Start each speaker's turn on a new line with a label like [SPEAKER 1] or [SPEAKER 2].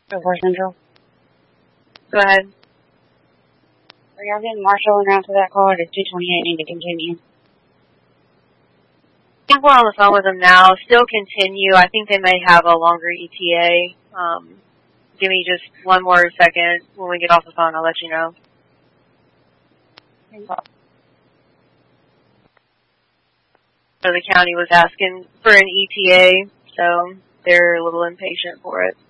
[SPEAKER 1] Before Central.
[SPEAKER 2] Go ahead.
[SPEAKER 1] Are y'all getting Marshall and out to that call, or does 228 need to continue?
[SPEAKER 2] I think we're on the phone with them now. Still continue. I think they may have a longer ETA. Give me just one more second. When we get off the phone, I'll let you know. So the county was asking for an ETA, so they're a little impatient for it.